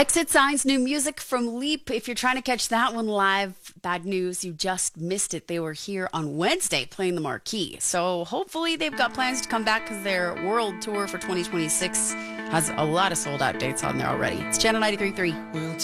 Exit Signs, new music from Leap. If you're trying to catch that one live, bad news, you just missed it. They were here on Wednesday playing the Marquee. So hopefully they've got plans to come back because their world tour for 2026 has a lot of sold out dates on there already. It's Channel 93.3.